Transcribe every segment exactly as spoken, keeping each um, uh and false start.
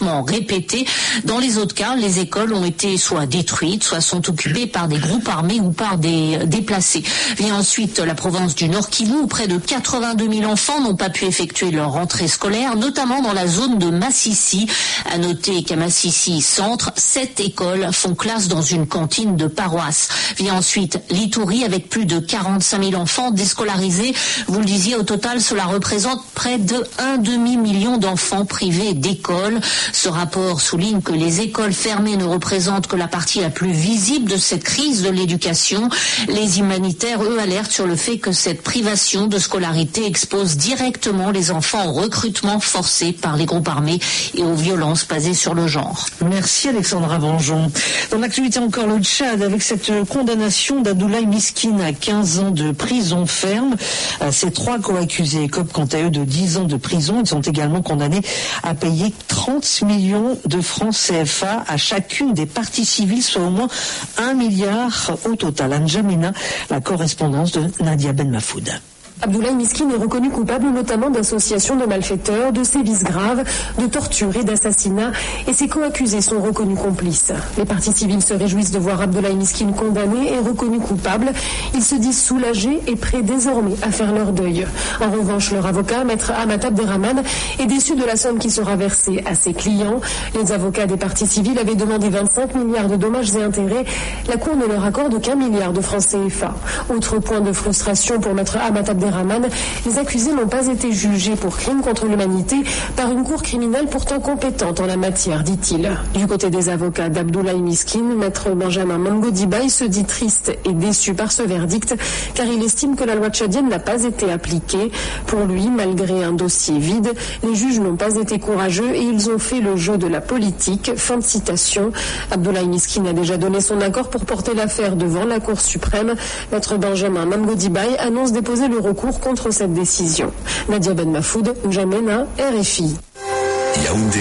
affrontements répétés. Dans les autres cas, les écoles ont été soit détruites, soit sont occupées par des groupes armés ou par des déplacés. Vient ensuite la province du Nord Kivu, où près de quatre-vingt-deux mille enfants n'ont pas pu effectuer leur rentrée scolaire, notamment dans la zone de Massissi. À noter qu'à Massissi Centre, sept écoles font classe dans une cantine de paroisse. Vient ensuite l'Ituri avec plus de quarante-cinq mille enfants déscolarisés. Vous le disiez, au total, cela représente près de un demi-million d'enfants privés d'école. Ce rapport souligne que les écoles fermées ne représentent que la partie la plus visible de cette crise de l'éducation. Les humanitaires, eux, alertent sur le fait que cette privation de scolarité expose directement les enfants au recrutement forcé par les groupes armés et aux violences basées sur le genre. Merci Alexandra Vangeon. Dans l'actualité encore, le Tchad, avec cette condamnation d'Abdoulaye Miskine à quinze ans de prison ferme. Ces trois co-accusés écopent quant à eux de dix ans de prison. Ils sont également condamnés à payer trente millions de francs C F A à chacune des parties civiles, soit au moins un milliard au total. N'Djamena, la correspondance de Nadia Ben Mafoud. Abdoulaye Miskine est reconnu coupable notamment d'association de malfaiteurs, de sévices graves, de torture et d'assassinat, et ses co-accusés sont reconnus complices. Les parties civiles se réjouissent de voir Abdoulaye Miskine condamné et reconnu coupable. Ils se disent soulagés et prêts désormais à faire leur deuil. En revanche, leur avocat, maître Ahmad Abderrahmane, est déçu de la somme qui sera versée à ses clients. Les avocats des parties civiles avaient demandé vingt-cinq milliards de dommages et intérêts. La Cour ne leur accorde qu'un milliard de francs C F A. Autre point de frustration pour maître Ahmad Abderrahmane, les accusés n'ont pas été jugés pour crimes contre l'humanité par une cour criminelle pourtant compétente en la matière, dit-il. Du côté des avocats d'Abdoulaye Miskine, maître Benjamin Mangodibaye se dit triste et déçu par ce verdict car il estime que la loi tchadienne n'a pas été appliquée. Pour lui, malgré un dossier vide, les juges n'ont pas été courageux et ils ont fait le jeu de la politique. Fin de citation. Abdoulaye Miskine a déjà donné son accord pour porter l'affaire devant la Cour suprême. Maître Benjamin Mangodibaye annonce déposer le recours contre cette décision. Nadia Ben Mafoud, N'Djamena, R F I. Yaoundé,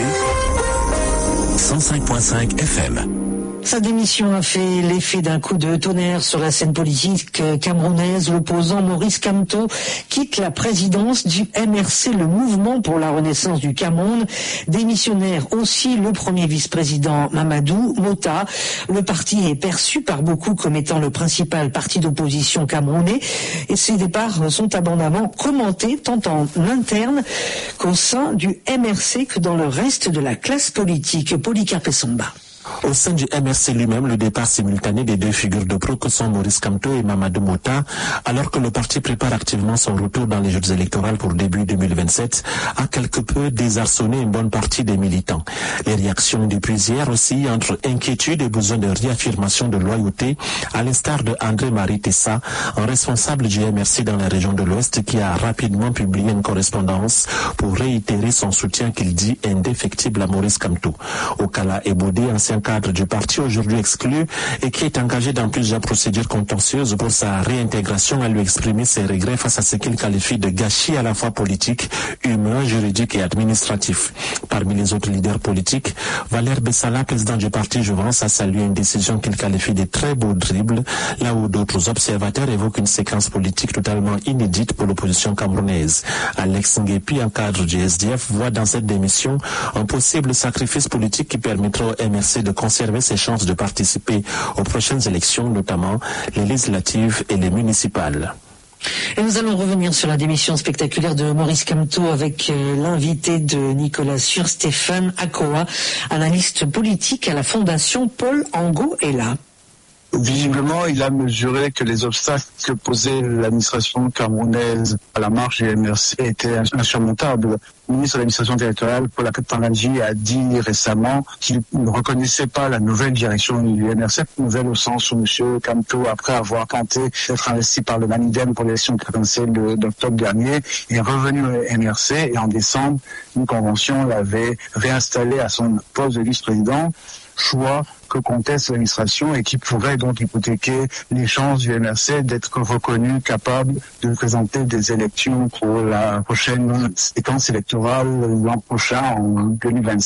cent cinq virgule cinq F M. Sa démission a fait l'effet d'un coup de tonnerre sur la scène politique camerounaise. L'opposant Maurice Kamto quitte la présidence du M R C, le mouvement pour la renaissance du Cameroun. Démissionnaire aussi le premier vice-président Mamadou Mota. Le parti est perçu par beaucoup comme étant le principal parti d'opposition camerounais et ses départs sont abondamment commentés tant en interne qu'au sein du M R C que dans le reste de la classe politique. Polycarpe Samba. Au sein du M R C lui-même, le départ simultané des deux figures de proue que sont Maurice Kamto et Mamadou Mota, alors que le parti prépare activement son retour dans les Jeux électorales pour début deux mille vingt-sept, a quelque peu désarçonné une bonne partie des militants. Les réactions depuis hier aussi entre inquiétude et besoin de réaffirmation de loyauté, à l'instar de André-Marie Tessa, un responsable du M R C dans la région de l'Ouest, qui a rapidement publié une correspondance pour réitérer son soutien qu'il dit indéfectible à Maurice Kamto. Okala Ebodé, ancien cadre du parti aujourd'hui exclu et qui est engagé dans plusieurs procédures contentieuses pour sa réintégration, a lui exprimé ses regrets face à ce qu'il qualifie de gâchis à la fois politique, humain, juridique et administratif. Parmi les autres leaders politiques, Valère Bessala, président du parti Jouvence, a salué une décision qu'il qualifie de très beau dribble, là où d'autres observateurs évoquent une séquence politique totalement inédite pour l'opposition camerounaise. Alex Nguepi, un cadre du S D F, voit dans cette démission un possible sacrifice politique qui permettra au M R C de conserver ses chances de participer aux prochaines élections, notamment les législatives et les municipales. Et nous allons revenir sur la démission spectaculaire de Maurice Kamto avec euh, l'invité de Nicolas Sur, Stéphane Akoa, analyste politique à la Fondation Paul Angot est là. Visiblement, il a mesuré que les obstacles que posait l'administration camerounaise à la marche du M R C étaient insurmontables. Le ministre de l'administration territoriale, Paul Akantangadji, a dit récemment qu'il ne reconnaissait pas la nouvelle direction du M R C, nouvelle au sens où M. Kamto, après avoir tenté d'être investi par le Manidem pour l'élection présidentielle d'octobre dernier, est revenu au M R C et en décembre, une convention l'avait réinstallé à son poste de vice-président, choix que conteste l'administration et qui pourrait donc hypothéquer les chances du M R C d'être reconnu capable de présenter des élections pour la prochaine séquence électorale l'an prochain, en deux mille vingt-sept,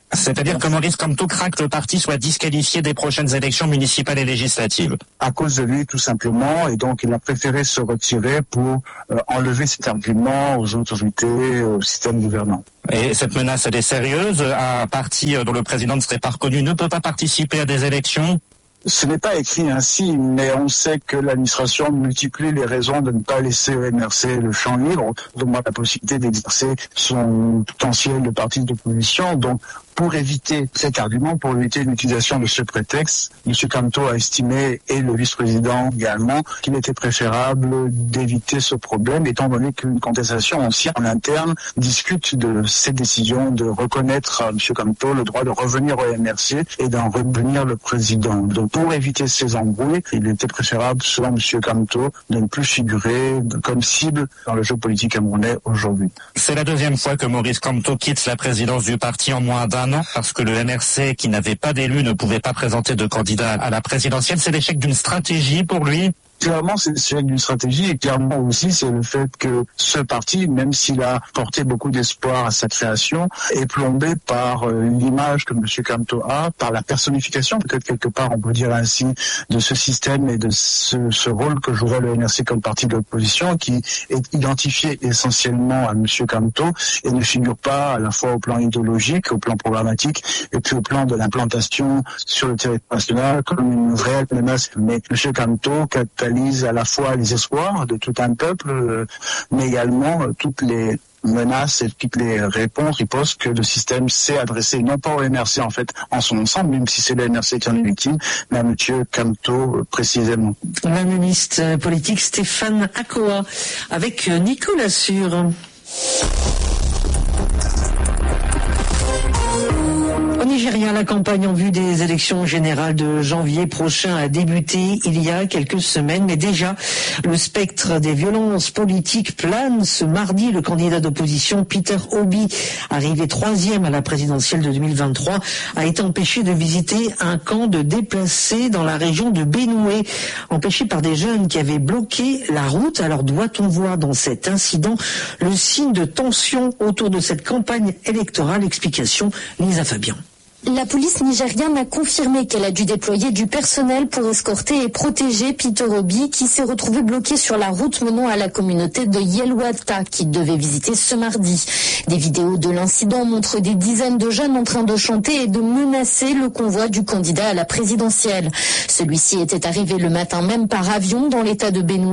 C'est-à-dire que Maurice Kamto craint que le parti soit disqualifié des prochaines élections municipales et législatives. À cause de lui, tout simplement, et donc il a préféré se retirer pour euh, enlever cet argument aux autorités, au système gouvernant. Et cette menace, elle est sérieuse. Un parti dont le président ne serait pas reconnu ne peut pas participer à des élections. Ce n'est pas écrit ainsi, mais on sait que l'administration multiplie les raisons de ne pas laisser au M R C le champ libre, donc la possibilité d'exercer son potentiel de parti d'opposition. Donc, pour éviter cet argument, pour éviter l'utilisation de ce prétexte, M. Kamto a estimé, et le vice-président également, qu'il était préférable d'éviter ce problème, étant donné qu'une contestation aussi en interne discute de cette décision de reconnaître à M. Kamto le droit de revenir au M R C et d'en revenir le président. Donc, pour éviter ces embrouilles, il était préférable, selon M. Kamto, de ne plus figurer comme cible dans le jeu politique camerounais aujourd'hui. C'est la deuxième fois que Maurice Kamto quitte la présidence du parti en moins d'un an, parce que le M R C, qui n'avait pas d'élu, ne pouvait pas présenter de candidat à la présidentielle. C'est l'échec d'une stratégie pour lui. Clairement, c'est l'échec d'une stratégie et clairement aussi, c'est le fait que ce parti, même s'il a porté beaucoup d'espoir à sa création, est plombé par euh, l'image que M. Kamto a, par la personnification, peut-être quelque part, on peut dire ainsi, de ce système et de ce, ce rôle que jouerait le N R C comme parti de l'opposition, qui est identifié essentiellement à M. Kamto et ne figure pas à la fois au plan idéologique, au plan programmatique et puis au plan de l'implantation sur le territoire national comme une réelle menace. Mais M. Kamto, à la fois les espoirs de tout un peuple, mais également toutes les menaces et toutes les réponses, ripostes que le système s'est adressé, non pas au M R C en fait en son ensemble, même si c'est le M R C qui en est victime, mais à M. Kamto précisément. L'analyste politique Stéphane Akoa avec Nicolas Sur. Au Nigeria, la campagne en vue des élections générales de janvier prochain a débuté il y a quelques semaines, mais déjà le spectre des violences politiques plane. Ce mardi, le candidat d'opposition Peter Obi, arrivé troisième à la présidentielle de deux mille vingt-trois, a été empêché de visiter un camp de déplacés dans la région de Benue, empêché par des jeunes qui avaient bloqué la route. Alors doit-on voir dans cet incident le signe de tension autour de cette campagne électorale? Explication, Lisa Fabian. La police nigériane a confirmé qu'elle a dû déployer du personnel pour escorter et protéger Peter Obi, qui s'est retrouvé bloqué sur la route menant à la communauté de Yelwata, qu'il devait visiter ce mardi. Des vidéos de l'incident montrent des dizaines de jeunes en train de chanter et de menacer le convoi du candidat à la présidentielle. Celui-ci était arrivé le matin même par avion dans l'état de Benue